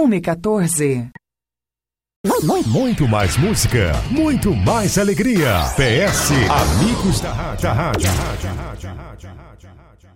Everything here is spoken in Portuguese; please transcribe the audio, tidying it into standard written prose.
1h14. Muito mais música, muito mais alegria. PS Amigos da Rádio.